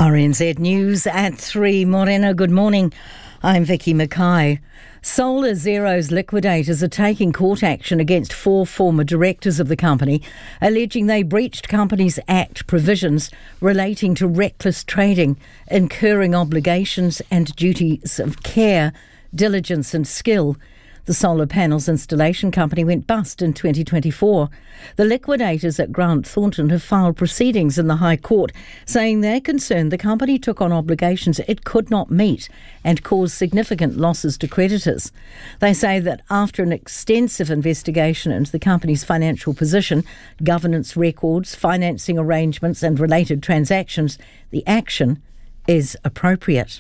RNZ News at 3. Morena, good morning. I'm Vicky Mackay. Solar Zero's liquidators are taking court action against 4 former directors of the company, alleging they breached Companies Act provisions relating to reckless trading, incurring obligations and duties of care, diligence and skill. The solar panels installation company went bust in 2024. The liquidators at Grant Thornton have filed proceedings in the High Court, saying they're concerned the company took on obligations it could not meet and caused significant losses to creditors. They say that after an extensive investigation into the company's financial position, governance records, financing arrangements and related transactions, the action is appropriate.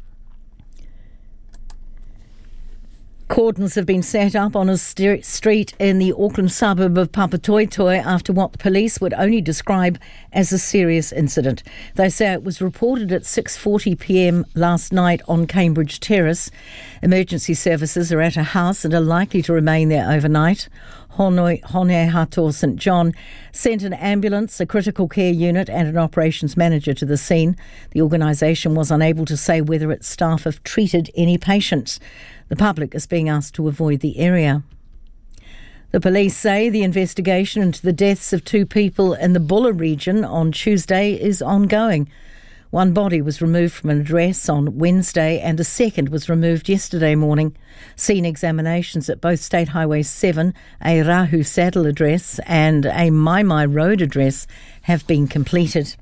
Cordons have been set up on a street in the Auckland suburb of Papatoetoe after what the police would only describe as a serious incident. They say it was reported at 6:40pm last night on Cambridge Terrace. Emergency services are at a house and are likely to remain there overnight. Honehato St John sent an ambulance, a critical care unit and an operations manager to the scene. The organisation was unable to say whether its staff have treated any patients. The public is being asked to avoid the area. The police say the investigation into the deaths of 2 people in the Bulla region on Tuesday is ongoing. One body was removed from an address on Wednesday and a second was removed yesterday morning. Scene examinations at both State Highway 7, a Rahu Saddle address and a Maimai Road address have been completed.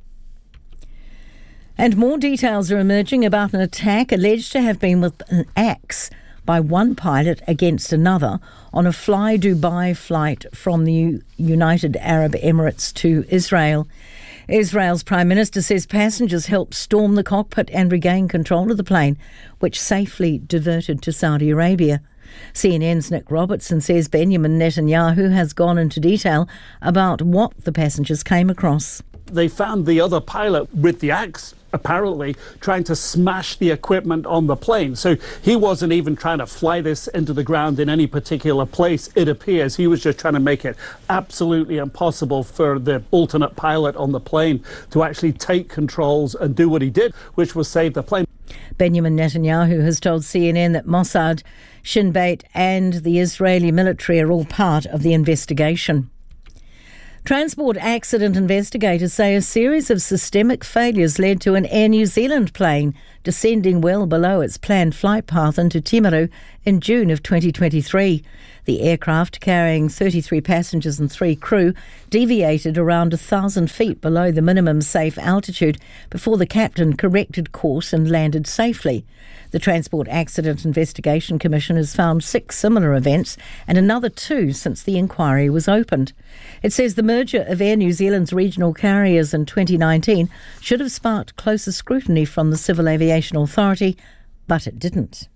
And more details are emerging about an attack alleged to have been with an axe by one pilot against another on a Fly Dubai flight from the United Arab Emirates to Israel. Israel's Prime Minister says passengers helped storm the cockpit and regain control of the plane, which safely diverted to Saudi Arabia. CNN's Nick Robertson says Benjamin Netanyahu has gone into detail about what the passengers came across. They found the other pilot with the axe, apparently trying to smash the equipment on the plane. So he wasn't even trying to fly this into the ground in any particular place, it appears. He was just trying to make it absolutely impossible for the alternate pilot on the plane to actually take controls and do what he did, which was save the plane. Benjamin Netanyahu has told CNN that Mossad, Shin Bet and the Israeli military are all part of the investigation. Transport accident investigators say a series of systemic failures led to an Air New Zealand plane descending well below its planned flight path into Timaru in June of 2023. The aircraft, carrying 33 passengers and 3 crew, deviated around 1,000 feet below the minimum safe altitude before the captain corrected course and landed safely. The Transport Accident Investigation Commission has found 6 similar events and another 2 since the inquiry was opened. It says the merger of Air New Zealand's regional carriers in 2019 should have sparked closer scrutiny from the Civil Aviation Authority, but it didn't.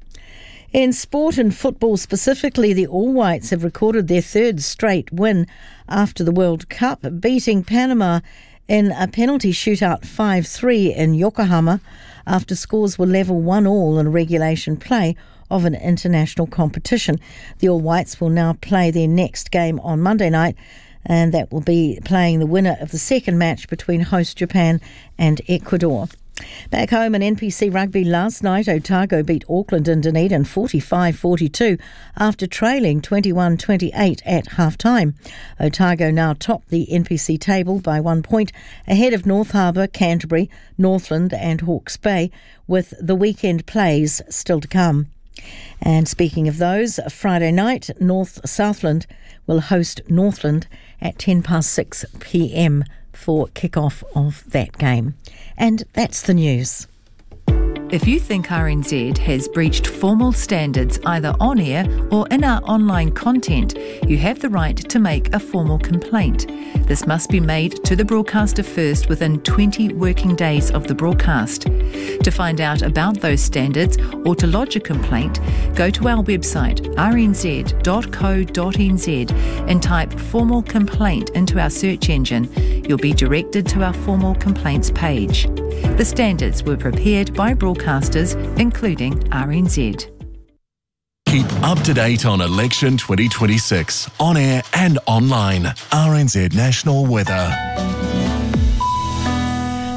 In sport and football specifically, the All Whites have recorded their 3rd straight win after the World Cup, beating Panama in a penalty shootout 5-3 in Yokohama after scores were level 1-1 in regulation play of an international competition. The All Whites will now play their next game on Monday night, and that will be playing the winner of the second match between host Japan and Ecuador. Back home in NPC rugby last night, Otago beat Auckland in Dunedin 45-42 after trailing 21-28 at half-time. Otago now top the NPC table by 1 point, ahead of North Harbour, Canterbury, Northland and Hawke's Bay, with the weekend plays still to come. And speaking of those, Friday night, North Southland will host Northland at 6:10 for kick-off of that game. And that's the news. If you think RNZ has breached formal standards either on air or in our online content, you have the right to make a formal complaint. This must be made to the broadcaster first within 20 working days of the broadcast. To find out about those standards or to lodge a complaint, go to our website rnz.co.nz and type formal complaint into our search engine. You'll be directed to our formal complaints page. The standards were prepared by broadcasters, including RNZ. Keep up to date on election 2026, on air and online. RNZ National Weather.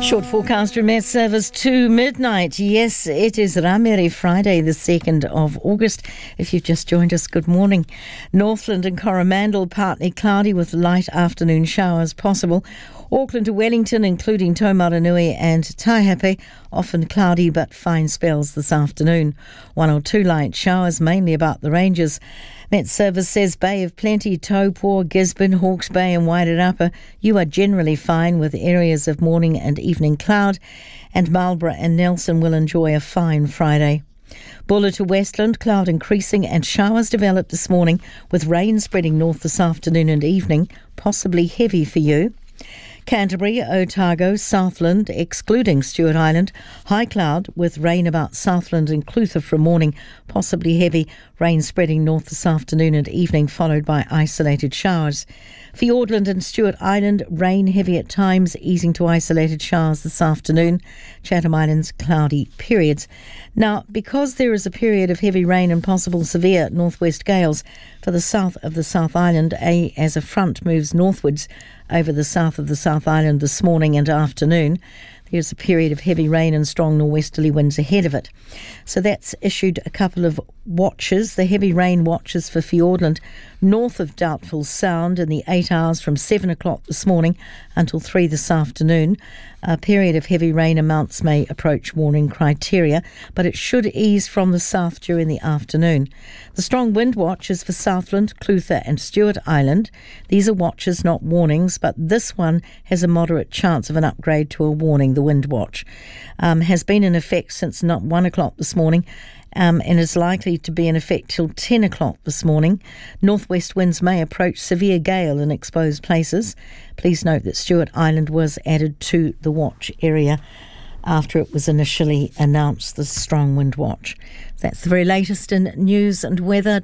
Short forecast from Met Service to midnight. Yes, it is Ramere Friday, the 2nd of August. If you've just joined us, good morning. Northland and Coromandel partly cloudy with light afternoon showers possible. Auckland to Wellington, including Taumaranui and Taihape, often cloudy but fine spells this afternoon. 1 or 2 light showers, mainly about the ranges. Met Service says Bay of Plenty, Taupo, Gisborne, Hawke's Bay and Wairarapa, you are generally fine with areas of morning and evening cloud, and Marlborough and Nelson will enjoy a fine Friday. Buller to Westland, cloud increasing and showers developed this morning with rain spreading north this afternoon and evening, possibly heavy for you. Canterbury, Otago, Southland, excluding Stewart Island, high cloud with rain about Southland and Clutha from morning, possibly heavy, rain spreading north this afternoon and evening, followed by isolated showers. Fiordland and Stewart Island, rain heavy at times, easing to isolated showers this afternoon. Chatham Islands, cloudy periods. Now, because there is a period of heavy rain and possible severe northwest gales for the south of the South Island, as a front moves northwards over the south of the South Island this morning and afternoon, there's a period of heavy rain and strong norwesterly winds ahead of it. So that's issued a couple of watches. The heavy rain watches for Fiordland north of Doubtful Sound in the 8 hours from 7 o'clock this morning until 3 this afternoon. A period of heavy rain amounts may approach warning criteria, but it should ease from the south during the afternoon. The strong wind watch is for Southland, Clutha and Stewart Island. These are watches, not warnings, but this one has a moderate chance of an upgrade to a warning. The wind watch has been in effect since 1 o'clock this morning, and is likely to be in effect till 10 o'clock this morning. Northwest winds may approach severe gale in exposed places. Please note that Stewart Island was added to the watch area after it was initially announced, the strong wind watch. That's the very latest in news and weather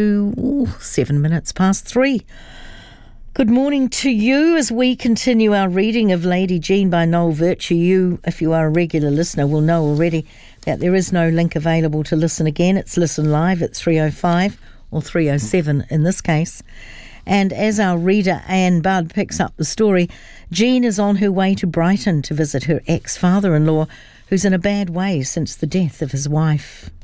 to 7 minutes past 3. Good morning to you as we continue our reading of Lady Jean by Noel Virtue. You, if you are a regular listener, will know already that there is no link available to listen again. It's Listen Live at 3:05 or 3:07 in this case. And as our reader Anne Budd picks up the story, Jean is on her way to Brighton to visit her ex-father-in-law, who's in a bad way since the death of his wife.